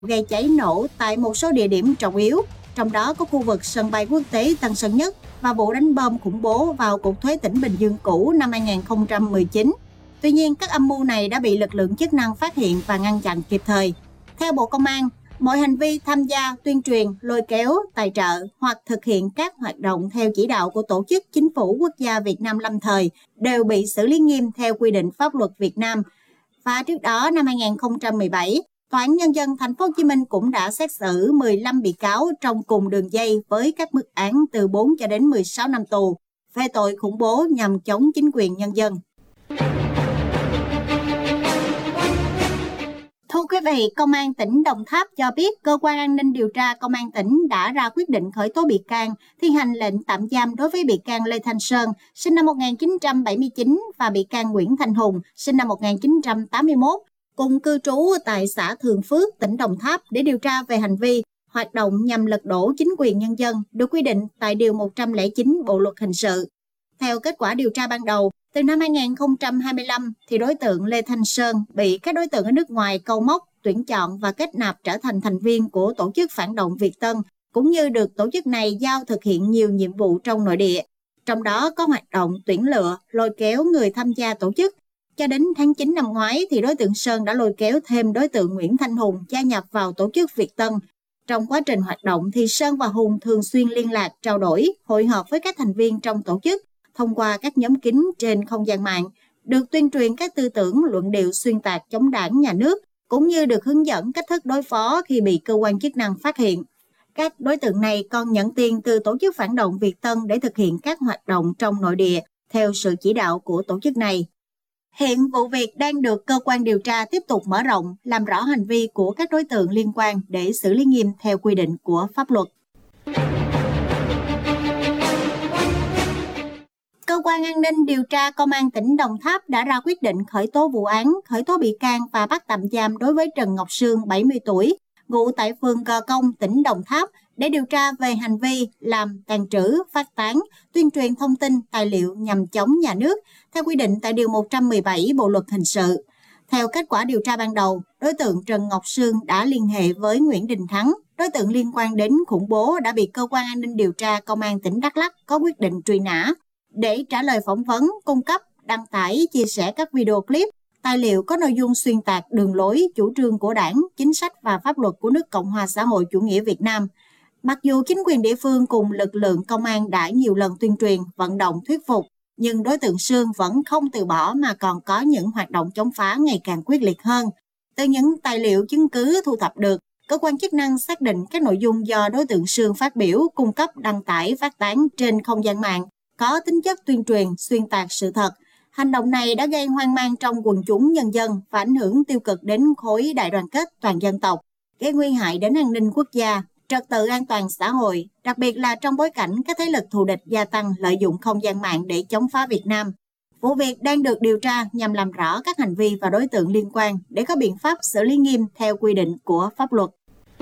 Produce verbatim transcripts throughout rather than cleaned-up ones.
gây cháy nổ tại một số địa điểm trọng yếu, trong đó có khu vực sân bay quốc tế Tân Sơn Nhất và vụ đánh bom khủng bố vào Cục Thuế tỉnh Bình Dương cũ năm hai nghìn không trăm mười chín. Tuy nhiên, các âm mưu này đã bị lực lượng chức năng phát hiện và ngăn chặn kịp thời. Theo Bộ Công an, mọi hành vi tham gia, tuyên truyền, lôi kéo, tài trợ hoặc thực hiện các hoạt động theo chỉ đạo của Tổ chức Chính phủ Quốc gia Việt Nam lâm thời đều bị xử lý nghiêm theo quy định pháp luật Việt Nam. Và trước đó, năm hai nghìn không trăm mười bảy, Tòa án Nhân dân Thành phố Hồ Chí Minh cũng đã xét xử mười lăm bị cáo trong cùng đường dây với các mức án từ bốn cho đến mười sáu năm tù về tội khủng bố nhằm chống chính quyền nhân dân. Thưa quý vị, Công an tỉnh Đồng Tháp cho biết cơ quan an ninh điều tra Công an tỉnh đã ra quyết định khởi tố bị can, thi hành lệnh tạm giam đối với bị can Lê Thanh Sơn, sinh năm một nghìn chín trăm bảy mươi chín và bị can Nguyễn Thanh Hùng, sinh năm một nghìn chín trăm tám mươi mốt, cùng cư trú tại xã Thường Phước, tỉnh Đồng Tháp để điều tra về hành vi hoạt động nhằm lật đổ chính quyền nhân dân được quy định tại Điều một trăm lẻ chín Bộ Luật Hình sự. Theo kết quả điều tra ban đầu, từ năm hai nghìn không trăm hai mươi lăm, thì đối tượng Lê Thanh Sơn bị các đối tượng ở nước ngoài câu móc, tuyển chọn và kết nạp trở thành thành viên của tổ chức phản động Việt Tân, cũng như được tổ chức này giao thực hiện nhiều nhiệm vụ trong nội địa. Trong đó có hoạt động tuyển lựa, lôi kéo người tham gia tổ chức. Cho đến tháng chín năm ngoái, thì đối tượng Sơn đã lôi kéo thêm đối tượng Nguyễn Thanh Hùng gia nhập vào tổ chức Việt Tân. Trong quá trình hoạt động, thì Sơn và Hùng thường xuyên liên lạc, trao đổi, hội họp với các thành viên trong tổ chức thông qua các nhóm kín trên không gian mạng, được tuyên truyền các tư tưởng, luận điệu xuyên tạc chống đảng, nhà nước, cũng như được hướng dẫn cách thức đối phó khi bị cơ quan chức năng phát hiện. Các đối tượng này còn nhận tiền từ tổ chức phản động Việt Tân để thực hiện các hoạt động trong nội địa theo sự chỉ đạo của tổ chức này. Hiện vụ việc đang được cơ quan điều tra tiếp tục mở rộng, làm rõ hành vi của các đối tượng liên quan để xử lý nghiêm theo quy định của pháp luật. Cơ quan an ninh điều tra Công an tỉnh Đồng Tháp đã ra quyết định khởi tố vụ án, khởi tố bị can và bắt tạm giam đối với Trần Ngọc Sương, bảy mươi tuổi, ngụ tại phường Gò Công, tỉnh Đồng Tháp, để điều tra về hành vi làm, tàng trữ, phát tán, tuyên truyền thông tin, tài liệu nhằm chống nhà nước, theo quy định tại Điều một trăm mười bảy Bộ Luật Hình sự. Theo kết quả điều tra ban đầu, đối tượng Trần Ngọc Sương đã liên hệ với Nguyễn Đình Thắng, đối tượng liên quan đến khủng bố đã bị Cơ quan an ninh điều tra Công an tỉnh Đắk Lắk có quyết định truy nã. Để trả lời phỏng vấn, cung cấp, đăng tải, chia sẻ các video clip, tài liệu có nội dung xuyên tạc đường lối, chủ trương của Đảng, chính sách và pháp luật của nước Cộng hòa xã hội chủ nghĩa Việt Nam. Mặc dù chính quyền địa phương cùng lực lượng công an đã nhiều lần tuyên truyền, vận động thuyết phục, nhưng đối tượng Sương vẫn không từ bỏ mà còn có những hoạt động chống phá ngày càng quyết liệt hơn. Từ những tài liệu chứng cứ thu thập được, cơ quan chức năng xác định các nội dung do đối tượng Sương phát biểu, cung cấp, đăng tải, phát tán trên không gian mạng có tính chất tuyên truyền, xuyên tạc sự thật. Hành động này đã gây hoang mang trong quần chúng nhân dân và ảnh hưởng tiêu cực đến khối đại đoàn kết toàn dân tộc, gây nguy hại đến an ninh quốc gia, trật tự an toàn xã hội, đặc biệt là trong bối cảnh các thế lực thù địch gia tăng lợi dụng không gian mạng để chống phá Việt Nam. Vụ việc đang được điều tra nhằm làm rõ các hành vi và đối tượng liên quan để có biện pháp xử lý nghiêm theo quy định của pháp luật.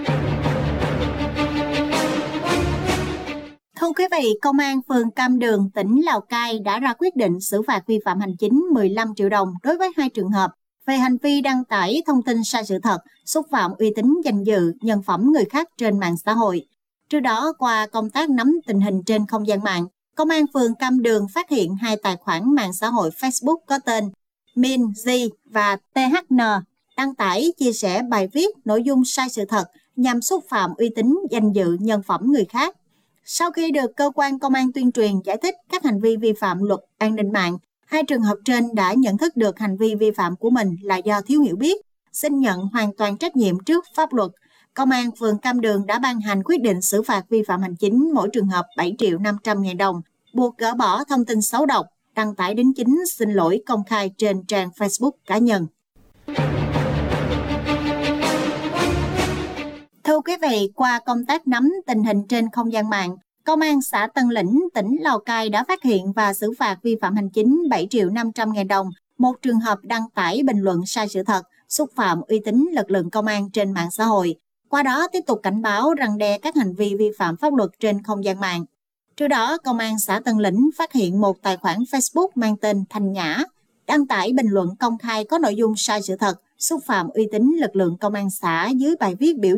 Thưa quý vị, Công an phường Cam Đường, tỉnh Lào Cai đã ra quyết định xử phạt vi phạm hành chính mười lăm triệu đồng đối với hai trường hợp về hành vi đăng tải thông tin sai sự thật, xúc phạm uy tín, danh dự, nhân phẩm người khác trên mạng xã hội. Trước đó, qua công tác nắm tình hình trên không gian mạng, Công an phường Cam Đường phát hiện hai tài khoản mạng xã hội Facebook có tên Min G và tê hát en đăng tải, chia sẻ bài viết nội dung sai sự thật nhằm xúc phạm uy tín, danh dự, nhân phẩm người khác. Sau khi được cơ quan công an tuyên truyền giải thích các hành vi vi phạm luật an ninh mạng, hai trường hợp trên đã nhận thức được hành vi vi phạm của mình là do thiếu hiểu biết, xin nhận hoàn toàn trách nhiệm trước pháp luật. Công an phường Cam Đường đã ban hành quyết định xử phạt vi phạm hành chính mỗi trường hợp bảy triệu năm trăm ngàn đồng, buộc gỡ bỏ thông tin xấu độc, đăng tải đính chính xin lỗi công khai trên trang Facebook cá nhân. Thưa quý vị, qua công tác nắm tình hình trên không gian mạng, Công an xã Tân Lĩnh, tỉnh Lào Cai đã phát hiện và xử phạt vi phạm hành chính bảy triệu năm trăm ngàn đồng một trường hợp đăng tải bình luận sai sự thật, xúc phạm uy tín lực lượng công an trên mạng xã hội. Qua đó tiếp tục cảnh báo răn đe các hành vi vi phạm pháp luật trên không gian mạng. Trước đó, Công an xã Tân Lĩnh phát hiện một tài khoản Facebook mang tên Thanh Nhã, đăng tải bình luận công khai có nội dung sai sự thật, xúc phạm uy tín lực lượng công an xã dưới bài viết biểu